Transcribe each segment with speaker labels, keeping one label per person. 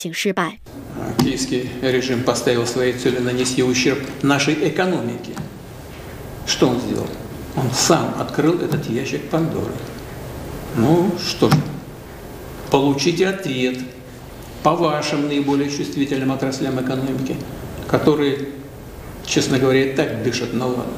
Speaker 1: 行失败。
Speaker 2: Киевский режим поставил своей целью нанести ущерб нашей экономике. Что он сделал? Он сам открыл этот ящик Пандоры. Ну что ж, получите ответ по вашим наиболее чувствительным отраслям экономики, которые, честно говоря, и так дышат на ладан.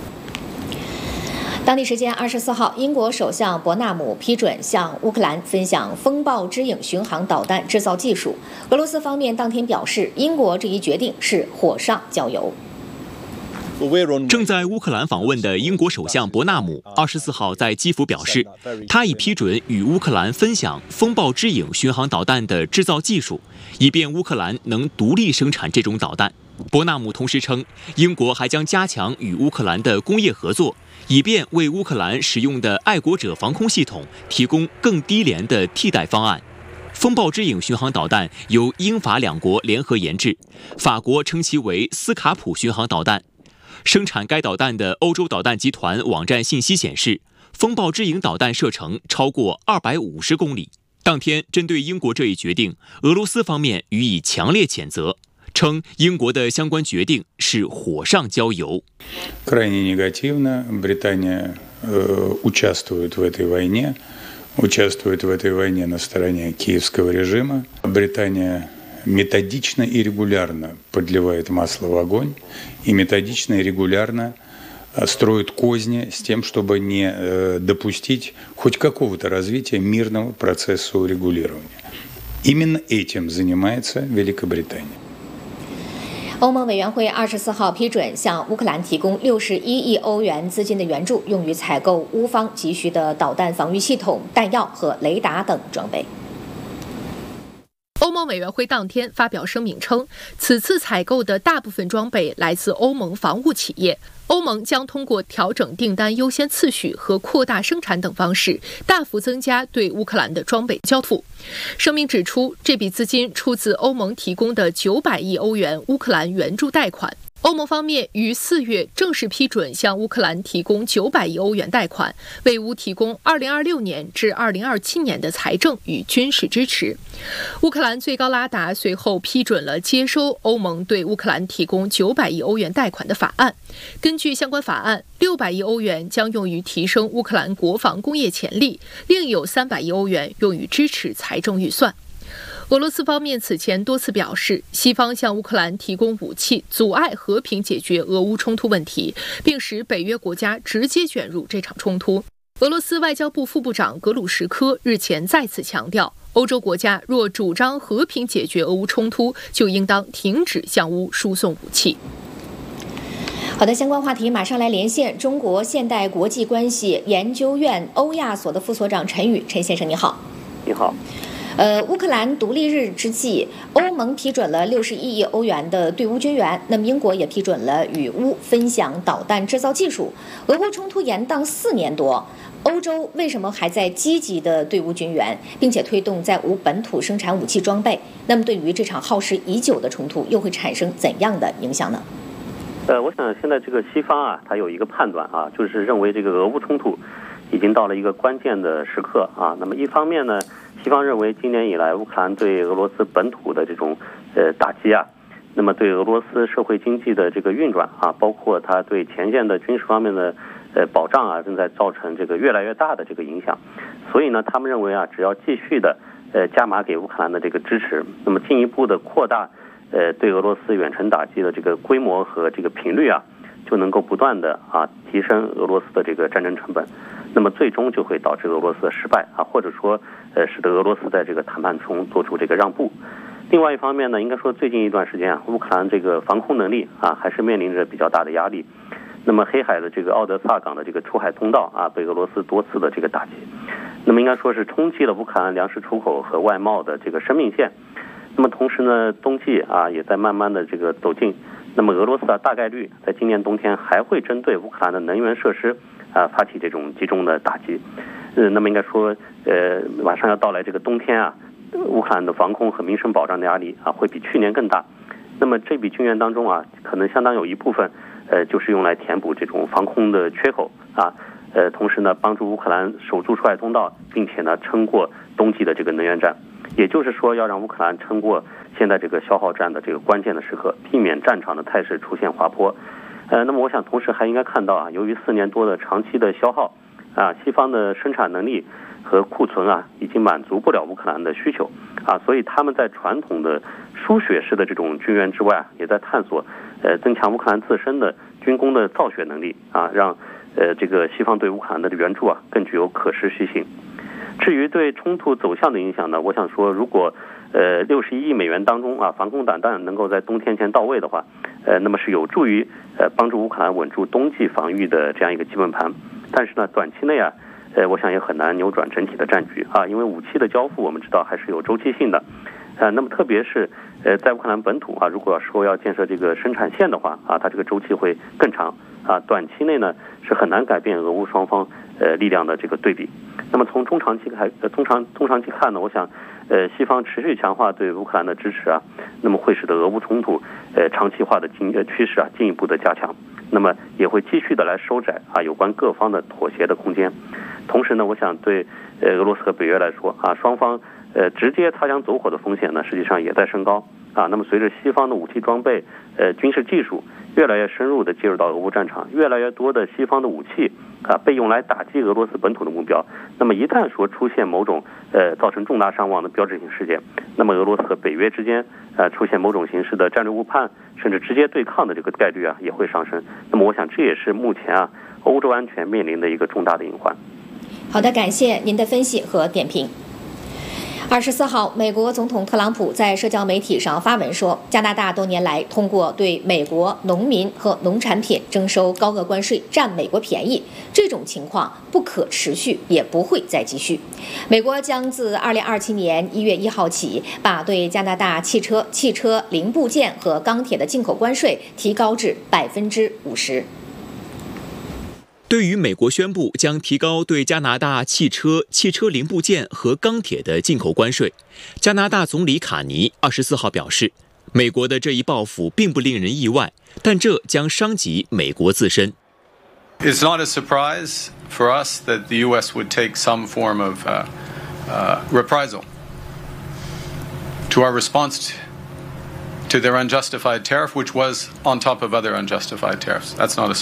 Speaker 1: 当地时间24号，英国首相伯纳姆批准向乌克兰分享风暴之影巡航导弹制造技术。俄罗斯方面当天表示，英国这一决定是火上浇油。
Speaker 3: 正在乌克兰访问的英国首相伯纳姆24号在基辅表示，他已批准与乌克兰分享风暴之影巡航导弹的制造技术，以便乌克兰能独立生产这种导弹。伯纳姆同时称，英国还将加强与乌克兰的工业合作，以便为乌克兰使用的爱国者防空系统提供更低廉的替代方案。风暴之影巡航导弹由英法两国联合研制，法国称其为斯卡普巡航导弹。生产该导弹的欧洲导弹集团网站信息显示，风暴之影导弹射程超过250公里。当天，针对英国这一决定，俄罗斯方面予以强烈谴责，称英国的相关决定是火上浇油。
Speaker 4: Крайне негативно. Британия участвует в этой войне, участвует в этой войне на стороне киевского режима. Британия методично и регулярно подливает масло в огонь и методично и регулярно строит козни с тем, чтобы не допустить хоть какого-то развития мирного процесса урегулирования. Именно этим занимается Великобритания.
Speaker 1: 欧盟委员会24号批准向乌克兰提供61亿欧元资金的援助，用于采购乌方急需的导弹防御系统、弹药和雷达等装备。
Speaker 5: 欧盟委员会当天发表声明称，此次采购的大部分装备来自欧盟防务企业。欧盟将通过调整订单优先次序和扩大生产等方式，大幅增加对乌克兰的装备交付。声明指出，这笔资金出自欧盟提供的900亿欧元乌克兰援助贷款。欧盟方面于4月正式批准向乌克兰提供900亿欧元贷款，为乌提供2026年至2027年的财政与军事支持。乌克兰最高拉达随后批准了接收欧盟对乌克兰提供900亿欧元贷款的法案。根据相关法案，600亿欧元将用于提升乌克兰国防工业潜力，另有300亿欧元用于支持财政预算。俄罗斯方面此前多次表示，西方向乌克兰提供武器，阻碍和平解决俄乌冲突问题，并使北约国家直接卷入这场冲突。俄罗斯外交部副部长格鲁什科日前再次强调，欧洲国家若主张和平解决俄乌冲突，就应当停止向乌输送武器。
Speaker 1: 好的，相关话题马上来连线中国现代国际关系研究院欧亚所的副所长陈宇。陈先生你好。
Speaker 6: 你好。
Speaker 1: 乌克兰独立日之际，欧盟批准了61亿欧元的对乌军援，那么英国也批准了与乌分享导弹制造技术。俄乌冲突延宕4年多，欧洲为什么还在积极的对乌军援，并且推动在乌本土生产武器装备？那么对于这场耗时已久的冲突，又会产生怎样的影响呢？
Speaker 6: 我想现在这个西方啊，它有一个判断啊，就是认为这个俄乌冲突已经到了一个关键的时刻啊。那么一方面呢，西方认为今年以来乌克兰对俄罗斯本土的这种打击啊，那么对俄罗斯社会经济的这个运转啊，包括它对前线的军事方面的保障啊，正在造成这个越来越大的这个影响。所以呢，他们认为啊，只要继续的加码给乌克兰的这个支持，那么进一步的扩大对俄罗斯远程打击的这个规模和这个频率啊，就能够不断的啊提升俄罗斯的这个战争成本。那么最终就会导致俄罗斯的失败啊，或者说使得俄罗斯在这个谈判中做出这个让步。另外一方面呢，应该说最近一段时间啊，乌克兰这个防空能力啊还是面临着比较大的压力。那么黑海的这个奥德萨港的这个出海通道啊，被俄罗斯多次的这个打击，那么应该说是冲击了乌克兰粮食出口和外贸的这个生命线。那么同时呢，冬季啊也在慢慢的这个走近。那么俄罗斯啊大概率在今年冬天还会针对乌克兰的能源设施啊发起这种集中的打击。那么应该说马上要到来这个冬天啊，乌克兰的防空和民生保障的压力啊会比去年更大。那么这笔军援当中啊，可能相当有一部分就是用来填补这种防空的缺口啊。同时呢，帮助乌克兰守住出海通道，并且呢撑过冬季的这个能源战。 也就是说要让乌克兰撑过现在这个消耗战的这个关键的时刻，避免战场的态势出现滑坡。那么我想同时还应该看到啊，由于4年多的长期的消耗啊，西方的生产能力和库存啊已经满足不了乌克兰的需求啊，所以他们在传统的输血式的这种军援之外，也在探索增强乌克兰自身的军工的造血能力啊，让这个西方对乌克兰的援助啊更具有可持续性。至于对冲突走向的影响呢，我想说，如果61亿美元当中啊，防空导弹能够在冬天前到位的话，那么是有助于帮助乌克兰稳住冬季防御的这样一个基本盘。但是呢，短期内啊，我想也很难扭转整体的战局啊，因为武器的交付我们知道还是有周期性的。那么特别是在乌克兰本土啊，如果说要建设这个生产线的话啊，它这个周期会更长啊，短期内呢是很难改变俄乌双方力量的这个对比。那么从中长期看呢，我想西方持续强化对乌克兰的支持啊，那么会使得俄乌冲突长期化的趋势啊进一步的加强，那么也会继续的来收窄啊有关各方的妥协的空间。同时呢，我想对俄罗斯和北约来说啊，双方直接擦枪走火的风险呢，实际上也在升高啊。那么随着西方的武器装备、军事技术越来越深入的介入到俄乌战场，越来越多的西方的武器啊被用来打击俄罗斯本土的目标。那么一旦说出现某种造成重大伤亡的标志性事件，那么俄罗斯和北约之间出现某种形式的战略误判，甚至直接对抗的这个概率啊也会上升。那么我想这也是目前啊欧洲安全面临的一个重大的隐患。
Speaker 1: 好的，感谢您的分析和点评。24号，美国总统特朗普在社交媒体上发文说，加拿大多年来通过对美国农民和农产品征收高额关税占美国便宜，这种情况不可持续，也不会再继续。美国将自2027年1月1号起，把对加拿大汽车零部件和钢铁的进口关税提高至50%。
Speaker 3: 对于美国宣布将提高对加拿大汽车零部件和钢铁的进口关税，加拿大总理卡尼24号表示，美国的这一报复并不令人意外，但这将伤及美国自身。
Speaker 7: It's not a surprise for us that the U.S. would take some form of reprisal to our response to their unjustified tariff, which was on top of other unjustified tariffs. That's not a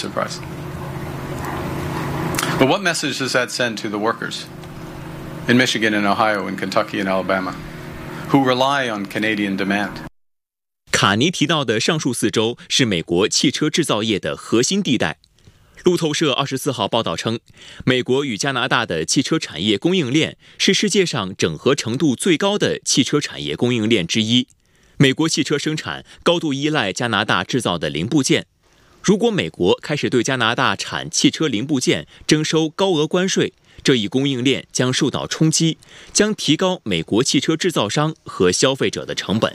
Speaker 7: surprise.But what message does that send to the workers in Michigan and Ohio and Kentucky and Alabama who rely on Canadian demand?
Speaker 3: 卡尼提到的上述4州是美国汽车制造业的核心地带。路透社24号报道称，美国与加拿大的汽车产业供应链是世界上整合程度最高的汽车产业供应链之一。美国汽车生产高度依赖加拿大制造的零部件。如果美国开始对加拿大产汽车零部件征收高额关税，这一供应链将受到冲击，将提高美国汽车制造商和消费者的成本。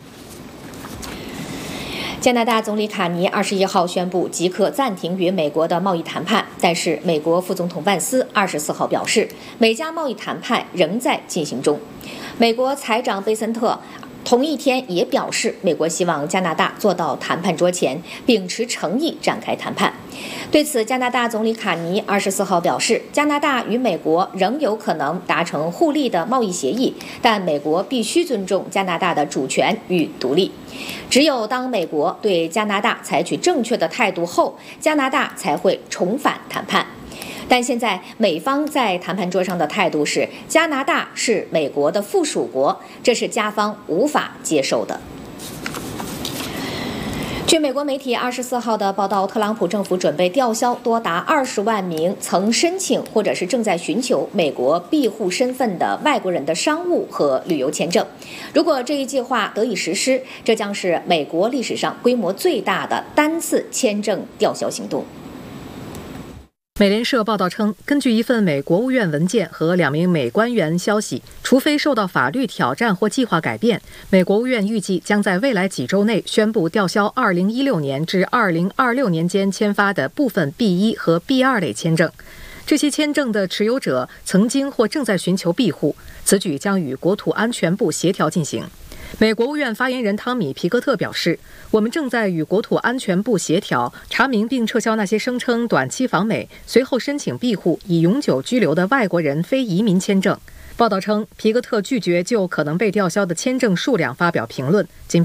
Speaker 1: 加拿大总理卡尼21号宣布即刻暂停与美国的贸易谈判，但是美国副总统万斯24号表示，美加贸易谈判仍在进行中。美国财长贝森特同一天也表示，美国希望加拿大坐到谈判桌前，秉持诚意展开谈判。对此，加拿大总理卡尼24号表示，加拿大与美国仍有可能达成互利的贸易协议，但美国必须尊重加拿大的主权与独立。只有当美国对加拿大采取正确的态度后，加拿大才会重返谈判。但现在美方在谈判桌上的态度是，加拿大是美国的附属国，这是加方无法接受的。据美国媒体24号的报道，特朗普政府准备吊销多达20万名曾申请或者是正在寻求美国庇护身份的外国人的商务和旅游签证。如果这一计划得以实施，这将是美国历史上规模最大的单次签证吊销行动。
Speaker 5: 美联社报道称，根据一份美国务院文件和2名美官员消息，除非受到法律挑战或计划改变，美国务院预计将在未来几周内宣布吊销2016年至2026年间签发的部分 B1 和 B2 类签证。这些签证的持有者曾经或正在寻求庇护，此举将与国土安全部协调进行。美国务院发言人汤米·皮克特表示，我们正在与国土安全部协调，查明并撤销那些声称短期访美，随后申请庇护以永久居留的外国人非移民签证。
Speaker 8: 报道称，皮克特拒绝就可能被吊销的签证数量发表评论，仅表